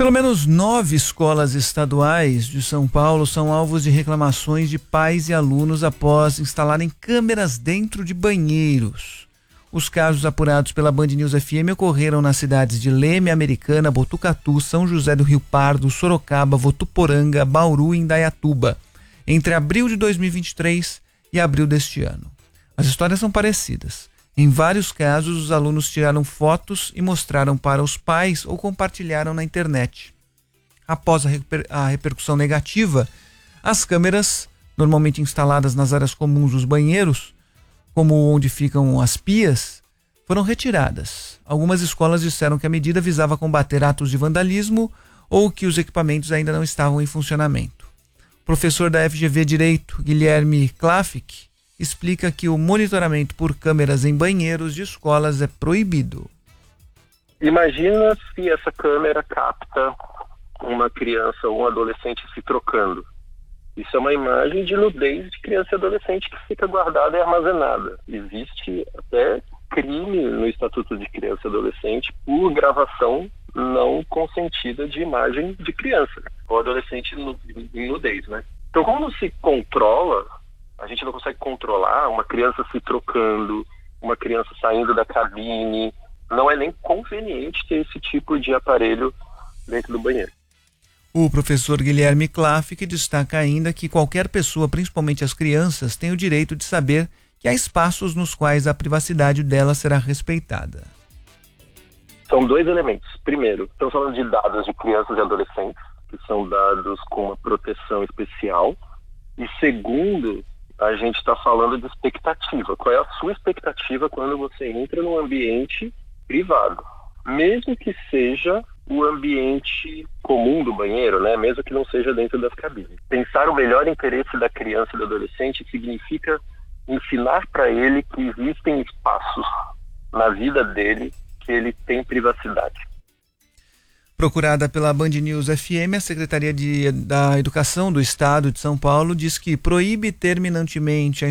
Pelo menos 9 escolas estaduais de São Paulo são alvos de reclamações de pais e alunos após instalarem câmeras dentro de banheiros. Os casos apurados pela Band News FM ocorreram nas cidades de Leme, Americana, Botucatu, São José do Rio Pardo, Sorocaba, Votuporanga, Bauru e Indaiatuba, entre abril de 2023 e abril deste ano. As histórias são parecidas. Em vários casos, os alunos tiraram fotos e mostraram para os pais ou compartilharam na internet. Após a repercussão negativa, as câmeras, normalmente instaladas nas áreas comuns dos banheiros, como onde ficam as pias, foram retiradas. Algumas escolas disseram que a medida visava combater atos de vandalismo ou que os equipamentos ainda não estavam em funcionamento. O professor da FGV Direito, Guilherme Klafik, explica que o monitoramento por câmeras em banheiros de escolas é proibido. Imagina se essa câmera capta uma criança ou um adolescente se trocando. Isso é uma imagem de nudez de criança e adolescente que fica guardada e armazenada. Existe até crime no Estatuto de Criança e Adolescente por gravação não consentida de imagem de criança ou adolescente em nudez, né? Então, como não se controla, a gente não consegue controlar uma criança se trocando, uma criança saindo da cabine. Não é nem conveniente ter esse tipo de aparelho dentro do banheiro. O professor Guilherme Klafik destaca ainda que qualquer pessoa, principalmente as crianças, tem o direito de saber que há espaços nos quais a privacidade dela será respeitada. São dois elementos. Primeiro, estamos falando de dados de crianças e adolescentes, que são dados com uma proteção especial. E segundo, a gente está falando de expectativa. Qual é a sua expectativa quando você entra num ambiente privado? Mesmo que seja o ambiente comum do banheiro, né? Mesmo que não seja dentro das cabines. Pensar o melhor interesse da criança e do adolescente significa ensinar para ele que existem espaços na vida dele que ele tem privacidade. Procurada pela Band News FM, a Secretaria da Educação do Estado de São Paulo diz que proíbe terminantemente a